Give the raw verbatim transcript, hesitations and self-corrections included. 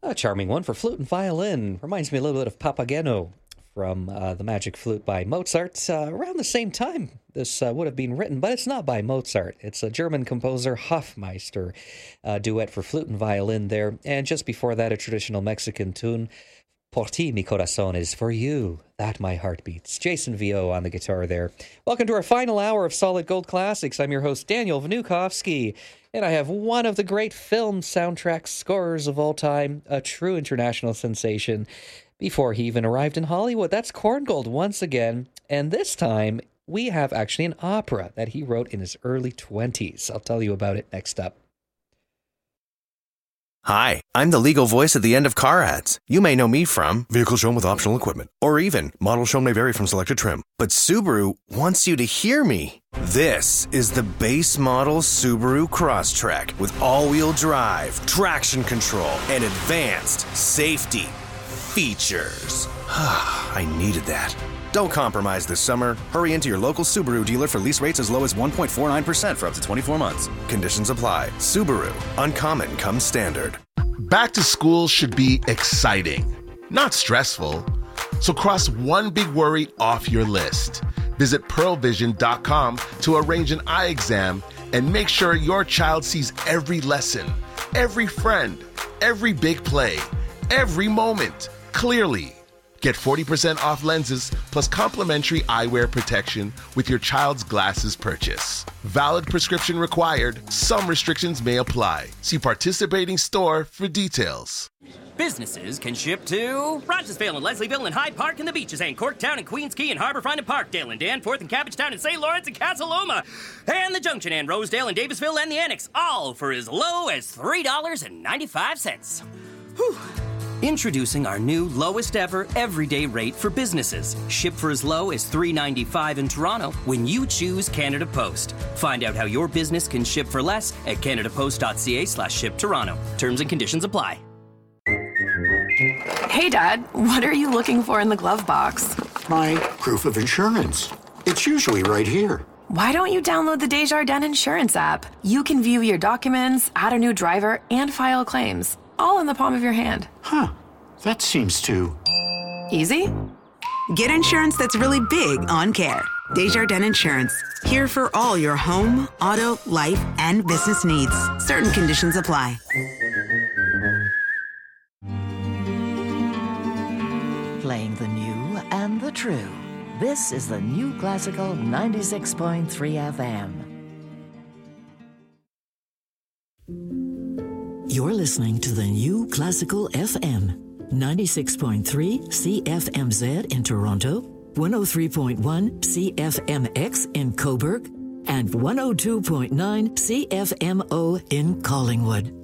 A charming one for flute and violin. Reminds me a little bit of Papageno from uh, The Magic Flute by Mozart. Uh, around the same time this uh, would have been written, but it's not by Mozart. It's a German composer, Hofmeister, uh, duet for flute and violin there. And just before that, a traditional Mexican tune, Por ti mi corazón, is for you, that my heart beats. Jason Vio on the guitar there. Welcome to our final hour of Solid Gold Classics. I'm your host, Daniel Vnukovsky, and I have one of the great film soundtrack scorers of all time, a true international sensation, before he even arrived in Hollywood. That's Korngold once again, and this time we have actually an opera that he wrote in his early twenties. I'll tell you about it next up. Hi, I'm the legal voice at the end of car ads. You may know me from Vehicle Shown with Optional Equipment, or even Model Shown may vary from selected trim. But Subaru wants you to hear me. This is the base model Subaru Crosstrek with all-wheel drive, traction control, and advanced safety features. I needed that. Don't compromise this summer. Hurry into your local Subaru dealer for lease rates as low as one point four nine percent for up to twenty-four months. Conditions apply. Subaru. Uncommon comes standard. Back to school should be exciting, not stressful. So cross one big worry off your list. Visit pearl vision dot com to arrange an eye exam and make sure your child sees every lesson, every friend, every big play, every moment clearly. Get forty percent off lenses plus complimentary eyewear protection with your child's glasses purchase. Valid prescription required. Some restrictions may apply. See participating store for details. Businesses can ship to Rogersville and Leslieville and Hyde Park and the Beaches and Corktown and Queens Quay and Harborfront and Parkdale and Danforth and Cabbagetown and Saint Lawrence and Casa Loma and the Junction and Rosedale and Davisville and the Annex, all for as low as three dollars and ninety-five cents. Whew. Introducing our new lowest ever everyday rate for businesses. Ship for as low as three dollars and ninety-five cents in Toronto when you choose Canada Post. Find out how your business can ship for less at canadapost.ca slash ship Toronto. Terms and conditions apply. Hey, Dad, what are you looking for in the glove box? My proof of insurance. It's usually right here. Why don't you download the Desjardins Insurance app? You can view your documents, add a new driver, and file claims, all in the palm of your hand. Huh. That seems too... easy? Get insurance that's really big on care. Desjardins Insurance. Here for all your home, auto, life, and business needs. Certain conditions apply. Playing the new and the true. This is the New Classical ninety-six point three F M. You're listening to the New Classical F M. ninety-six point three C F M Z in Toronto, one oh three point one C F M X in Cobourg, and one oh two point nine C F M O in Collingwood.